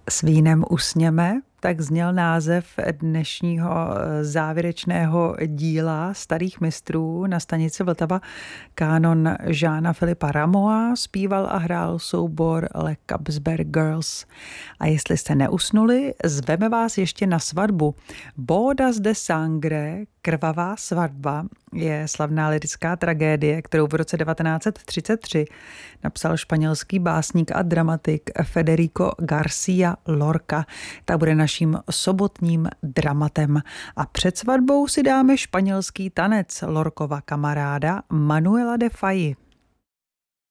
S vínem usněme, tak zněl název dnešního závěrečného díla Starých mistrů na stanici Vltava. Kánon Jeana Philippa Rameaua zpíval a hrál soubor Le Capsberg Girls. A jestli jste neusnuli, zveme vás ještě na svatbu. Bodas de Sangre, krvavá svatba, je slavná lyrická tragédie, kterou v roce 1933 napsal španělský básník a dramatik Federico García Lorca. Ta bude naším sobotním dramatem. A před svatbou si dáme španělský tanec Lorcova kamaráda Manuela de Falla.